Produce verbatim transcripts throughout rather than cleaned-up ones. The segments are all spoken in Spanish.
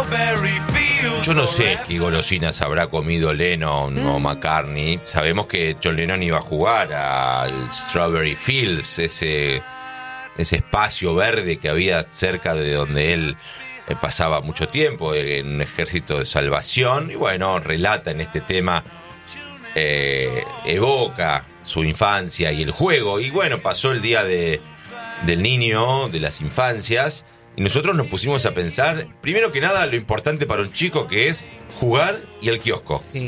Yo no sé qué golosinas habrá comido Lennon mm. o McCartney. Sabemos que John Lennon iba a jugar al Strawberry Fields, ese, ese espacio verde que había cerca de donde él eh, pasaba mucho tiempo, en un ejército de salvación. Y bueno, relata en este tema, eh, evoca su infancia y el juego. Y bueno, pasó el día de, del niño, de las infancias. Y nosotros nos pusimos a pensar, primero que nada, lo importante para un chico que es jugar y el kiosco. Sí.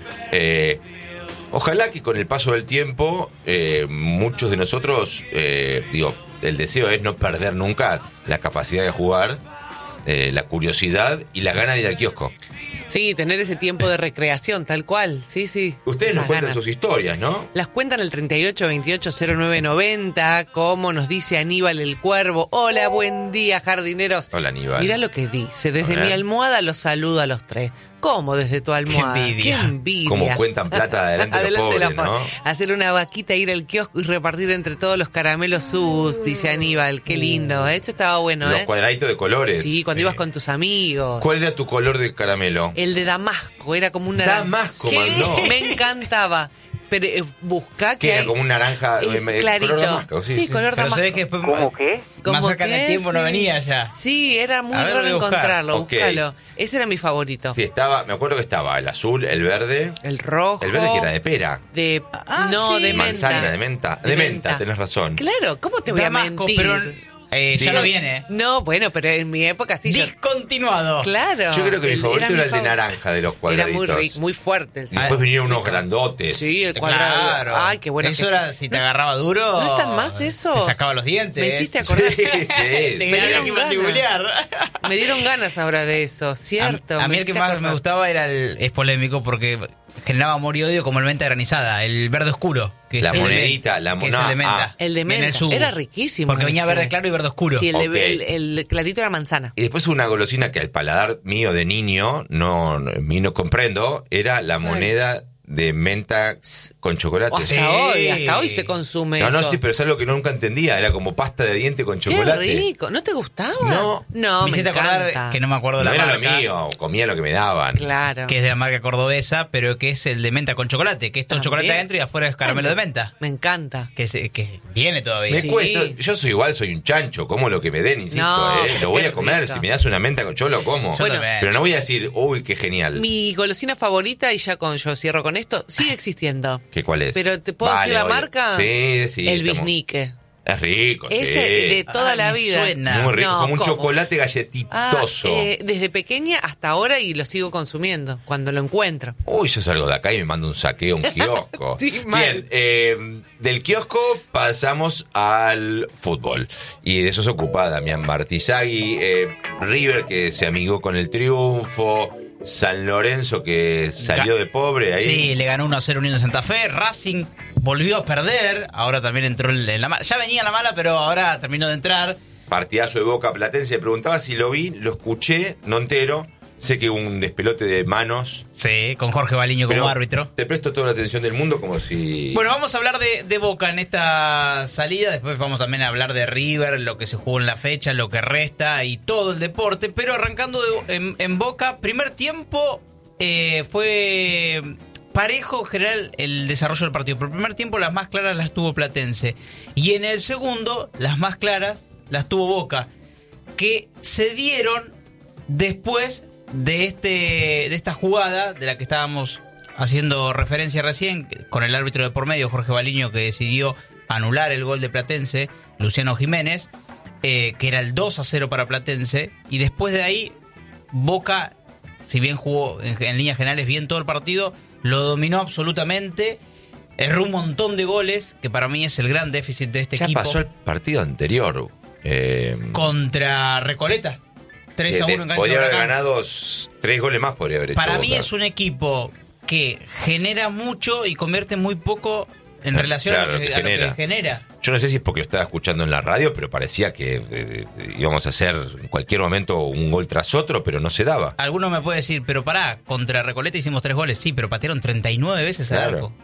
Eh, ojalá que con el paso del tiempo, eh, muchos de nosotros, eh, digo, el deseo es no perder nunca la capacidad de jugar, eh, la curiosidad y la gana de ir al kiosco. Sí, tener ese tiempo de recreación, tal cual. Sí, sí. Ustedes nos cuentan sus historias, ¿no? Las cuentan al treinta y ocho veintiocho cero nueve noventa, como nos dice Aníbal el Cuervo. Hola, buen día, jardineros. Hola, Aníbal. Mirá lo que dice. Desde mi almohada los saludo a los tres. ¿Cómo desde tu almohada? Qué envidia. Qué envidia. Como cuentan plata adelante, adelante los pobres, ¿no? Hacer una vaquita, ir al kiosco y repartir entre todos los caramelos sus, dice Aníbal. Qué lindo. Esto estaba bueno, los ¿eh? Los cuadraditos de colores. Sí, cuando sí. ibas con tus amigos. ¿Cuál era tu color de caramelo? El de Damasco. Era como una... Damasco, sí, mandó. Me encantaba. Pero eh, busca que ¿Qué? Hay... Como un naranja, es eh, clarito. Color damasco, sí, sí, sí. color Pero damasco. sabés que después, ¿Cómo qué? Más cerca del tiempo sí. no venía ya. Sí, era muy ver, raro encontrarlo. Okay. Búscalo. Ese era mi favorito. Sí, estaba, me acuerdo que estaba el azul, el verde. El rojo. El verde que era de pera. De, ah, no, sí. de menta. Manzana, de menta. De, de menta. menta, tenés razón. Claro, ¿cómo te voy Damasco, a mentir? pero... Eh, sí. Ya no viene. No, bueno, pero en mi época sí. Discontinuado. Yo... Claro. Yo creo que mi favorito era, era el favor... de naranja de los cuadraditos. Era muy, muy fuerte. El y después vinieron unos grandotes. Sí, el cuadrado. Claro. Ay, qué bueno. Eso que... era, si te agarraba duro. ¿No están más esos? Te sacaba los dientes. Me hiciste acordar. Sí, sí. Te me dieron que ganas. Me dieron ganas ahora de eso, ¿cierto? A, a mí el que más acordar. me gustaba era el... Es polémico porque generaba amor y odio como el menta granizada, el verde oscuro. Que la es monedita, el, la moneda. Que es el de menta. Ah. El de menta. El era riquísimo. Porque venía ese. verde claro y verde oscuro. Sí, el, okay. de, el, el clarito era manzana. Y después una golosina que al paladar mío de niño, no, no, no comprendo, era la moneda de menta con chocolate. O hasta sí. hoy, hasta hoy se consume no, eso. No, sí, pero es algo que nunca entendía. Era como pasta de diente con chocolate. Qué rico. ¿No te gustaba? No. No, me, me encanta. Que no me acuerdo no la era marca. lo mío, comía lo que me daban. Claro. Que es de la marca cordobesa, pero que es el de menta con chocolate, que es todo ¿También? chocolate adentro y afuera es caramelo Ay, de menta. Me encanta. Que, se, que viene todavía. Me sí. cuesta. Yo soy igual, soy un chancho. Como lo que me den, insisto. No, eh. Lo voy a comer. rico. Si me das una menta con yo lo como. Bueno, pero no voy a decir, uy, qué genial. Mi golosina favorita, y ya con yo cierro con esto, sigue existiendo. ¿Qué cuál es? Pero ¿te puedo vale, decir la vale. marca? Sí, sí. El estamos... bisnique. Es rico, Ese sí. de toda ah, la vida. Suena. Muy rico, No, como un ¿cómo? chocolate galletitoso. Ah, eh, desde pequeña hasta ahora y lo sigo consumiendo cuando lo encuentro. Uy, yo salgo de acá y me mando un saqueo a un kiosco. Sí, mal. Bien, eh, del kiosco pasamos al fútbol. Y de eso se ocupa Damián Martizagui. Eh, River, que se amigó con el triunfo. San Lorenzo, que salió de pobre ahí. Sí, le ganó uno a cero Unión de Santa Fe. Racing volvió a perder. Ahora también entró en la mala. Ya venía la mala, pero ahora terminó de entrar. Partidazo de Boca Platense. Preguntaba si lo vi, lo escuché, no entero. Sé que hubo un despelote de manos. Sí, con Jorge Baliño como pero árbitro. Te presto toda la atención del mundo como si... Bueno, vamos a hablar de, de Boca en esta salida. Después vamos también a hablar de River, lo que se jugó en la fecha, lo que resta y todo el deporte. Pero arrancando de, en, en Boca, primer tiempo eh, fue parejo en general el desarrollo del partido. Pero el primer tiempo las más claras las tuvo Platense. Y en el segundo, las más claras las tuvo Boca. Que se dieron después... de este de esta jugada de la que estábamos haciendo referencia recién, con el árbitro de por medio, Jorge Baliño, que decidió anular el gol de Platense, Luciano Jiménez, eh, que era el dos a cero para Platense, y después de ahí Boca, si bien jugó en, en líneas generales bien todo el partido, lo dominó absolutamente, erró un montón de goles, que para mí es el gran déficit de este ya equipo. Ya pasó el partido anterior. Eh, contra Recoleta. tres a uno en cancha podría de haber Huracán. ganado tres goles más, podría haber hecho Para Boca. mí es un equipo que genera mucho y convierte muy poco en relación claro, a, lo que, que a lo genera. que genera. Yo no sé si es porque lo estaba escuchando en la radio, pero parecía que eh, íbamos a hacer en cualquier momento un gol tras otro, pero no se daba. Alguno me puede decir, pero pará, contra Recoleta hicimos tres goles, sí, pero patearon treinta y nueve veces al Claro. arco.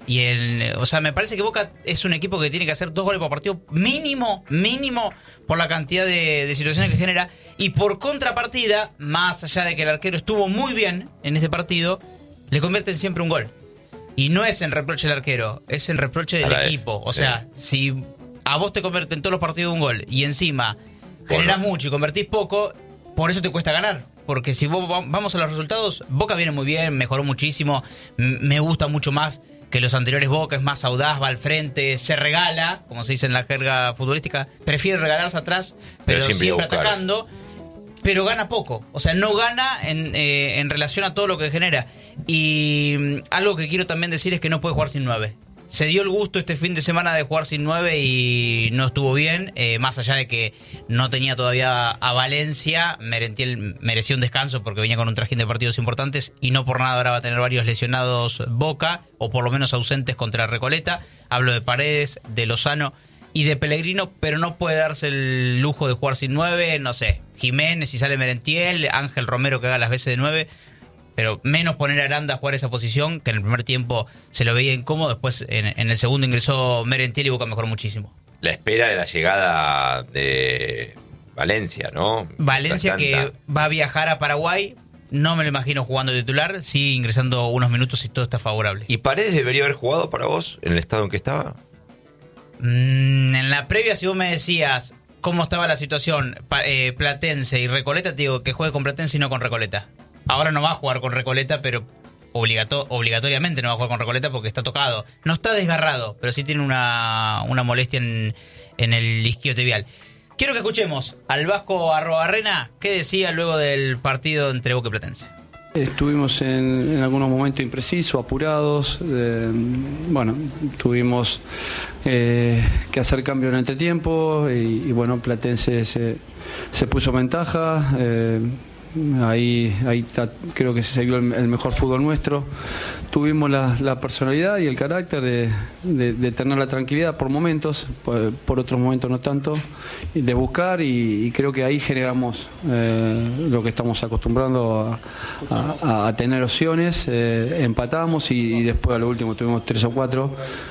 Y el, o sea, me parece que Boca es un equipo que tiene que hacer dos goles por partido mínimo, mínimo, por la cantidad de, de situaciones que genera. Y por contrapartida, más allá de que el arquero estuvo muy bien en este partido, le convierten siempre un gol. Y no es en reproche del arquero, es en reproche del equipo. O sí. sea, si a vos te convierten todos los partidos un gol y encima generás bueno. mucho y convertís poco, por eso te cuesta ganar. Porque si vos, vamos a los resultados, Boca viene muy bien, mejoró muchísimo, me gusta mucho más que los anteriores Boca, es más audaz, va al frente, se regala, como se dice en la jerga futbolística, prefiere regalarse atrás, pero, pero siempre, siempre atacando, pero gana poco, o sea, no gana en, eh, en relación a todo lo que genera. Y um, algo que quiero también decir es que no puede jugar sin nueve. Se dio el gusto este fin de semana de jugar sin nueve y no estuvo bien, eh, más allá de que no tenía todavía a Valencia. Merentiel merecía un descanso porque venía con un trajín de partidos importantes y no por nada ahora va a tener varios lesionados Boca, o por lo menos ausentes contra Recoleta. Hablo de Paredes, de Lozano y de Pellegrino, pero no puede darse el lujo de jugar sin nueve, no sé, Jiménez si sale Merentiel, Ángel Romero que haga las veces de nueve. Pero menos poner a Aranda a jugar esa posición, que en el primer tiempo se lo veía incómodo. Después en, en el segundo ingresó Merentiel y Boca mejoró muchísimo. La espera de la llegada de Valencia, ¿no? Valencia que va a viajar a Paraguay. No me lo imagino jugando titular, sí ingresando unos minutos y todo está favorable. ¿Y Paredes debería haber jugado para vos en el estado en que estaba? Mm, en la previa, si vos me decías cómo estaba la situación eh, Platense y Recoleta, te digo que juegue con Platense y no con Recoleta. Ahora no va a jugar con Recoleta, pero obligato- obligatoriamente no va a jugar con Recoleta porque está tocado. No está desgarrado, pero sí tiene una, una molestia en, en el isquiotibial. Quiero que escuchemos al Vasco Arrobarrena qué decía luego del partido entre Boca y Platense. Estuvimos en, en algunos momentos imprecisos, apurados. Eh, bueno, tuvimos eh, que hacer cambio en el entretiempo y, y bueno, Platense se, se puso en ventaja. Eh, Ahí, ahí ta, creo que se vio el, el mejor fútbol nuestro. Tuvimos la, la personalidad y el carácter de, de, de tener la tranquilidad por momentos, por, por otros momentos no tanto, de buscar y, y creo que ahí generamos eh, lo que estamos acostumbrando a, a, a tener opciones. Eh, empatamos y, y después a lo último tuvimos tres o cuatro,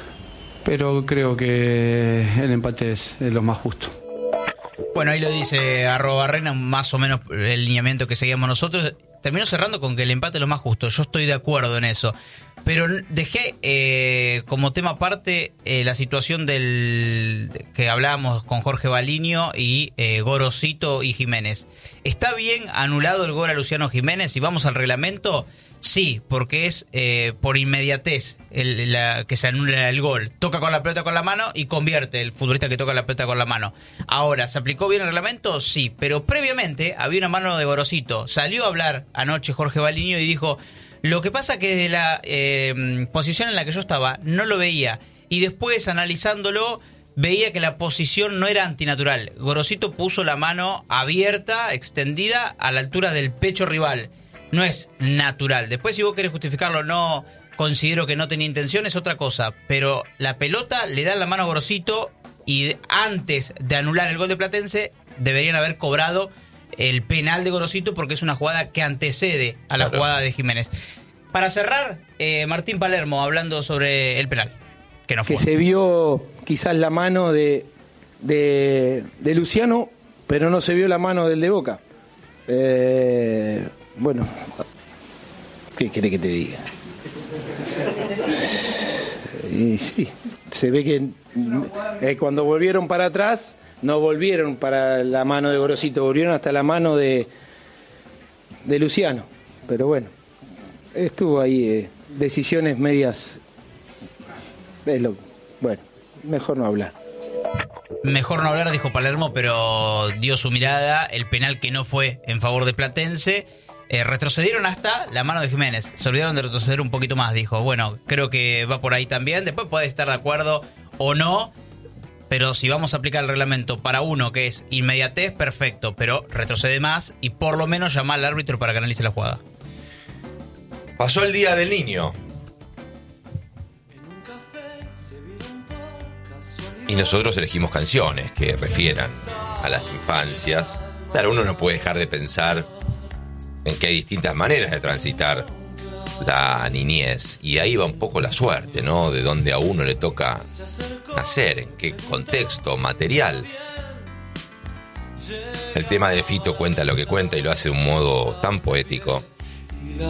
pero creo que el empate es, es lo más justo. Bueno, ahí lo dice Arrobarrena, más o menos el lineamiento que seguíamos nosotros. Terminó cerrando con que el empate es lo más justo. Yo estoy de acuerdo en eso. Pero dejé eh, como tema aparte eh, la situación del que hablábamos con Jorge Baliño y eh, Gorosito y Jiménez. ¿Está bien anulado el gol a Luciano Jiménez? Si vamos al reglamento, sí, porque es eh, por inmediatez el, la, que se anula el gol. Toca con la pelota con la mano y convierte el futbolista que toca la pelota con la mano. Ahora, ¿se aplicó bien el reglamento? Sí, pero previamente había una mano de Gorosito. Salió a hablar anoche Jorge Baliño y dijo: lo que pasa que desde la eh, posición en la que yo estaba no lo veía. Y después, analizándolo, veía que la posición no era antinatural. Gorosito puso la mano abierta, extendida, a la altura del pecho rival. No es natural. Después, si vos querés justificarlo, no considero que no tenía intención, es otra cosa. Pero la pelota le da la mano a Gorosito y antes de anular el gol de Platense deberían haber cobrado el penal de Gorosito porque es una jugada que antecede a la claro. jugada de Jiménez. Para cerrar, eh, Martín Palermo hablando sobre el penal. Que, no fue. que se vio quizás la mano de, de, de Luciano, pero no se vio la mano del de Boca. Eh... Bueno, ¿qué quiere que te diga? Y sí, se ve que eh, cuando volvieron para atrás, no volvieron para la mano de Gorosito, volvieron hasta la mano de, de Luciano. Pero bueno, estuvo ahí, eh, decisiones medias. Es lo, bueno, mejor no hablar. Mejor no hablar, dijo Palermo, pero dio su mirada, el penal que no fue en favor de Platense. Eh, retrocedieron hasta la mano de Jiménez. Se olvidaron de retroceder un poquito más, dijo. Bueno, creo que va por ahí también. Después puede estar de acuerdo o no, pero si vamos a aplicar el reglamento para uno que es inmediatez, perfecto, pero retrocede más y por lo menos llama al árbitro para que analice la jugada. Pasó el Día del Niño y nosotros elegimos canciones que refieran a las infancias. Claro, uno no puede dejar de pensar en que hay distintas maneras de transitar la niñez. Y ahí va un poco la suerte, ¿no? De dónde a uno le toca nacer, en qué contexto material. El tema de Fito cuenta lo que cuenta y lo hace de un modo tan poético.